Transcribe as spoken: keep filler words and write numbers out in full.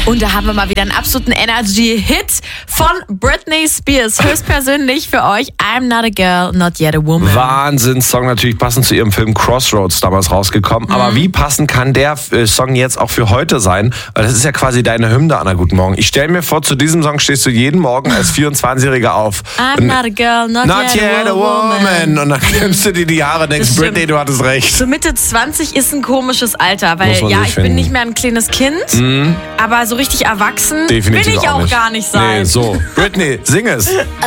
Und da haben wir mal wieder einen absoluten Energy-Hit von Britney Spears. Höchstpersönlich für euch. I'm not a girl, not yet a woman. Wahnsinns-Song, natürlich passend zu ihrem Film Crossroads damals rausgekommen. Mhm. Aber wie passend kann der äh, Song jetzt auch für heute sein? Weil das ist ja quasi deine Hymne, Anna, guten Morgen. Ich stelle mir vor, zu diesem Song stehst du jeden Morgen als vierundzwanzigjähriger auf. I'm und, not a girl, not, not yet, yet a, a woman. woman. Und dann klemmst du dir die Haare und denkst, Britney, du hattest recht. So Mitte zwanzig ist ein komisches Alter, weil ja, ich finden. bin nicht mehr ein kleines Kind, mhm. aber so richtig erwachsen Definitiv will ich auch, auch nicht. gar nicht sein. Nee, so. Britney, sing es.